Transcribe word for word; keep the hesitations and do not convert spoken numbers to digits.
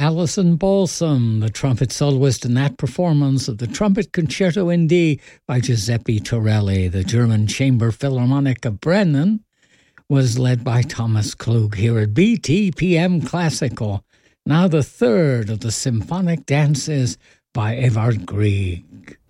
Alison Balsam, the trumpet soloist in that performance of the Trumpet Concerto in D by Giuseppe Torelli. The German Chamber Philharmonic of Bremen was led by Thomas Klug here at B T P M Classical. Now the third of the symphonic dances by Edvard Grieg.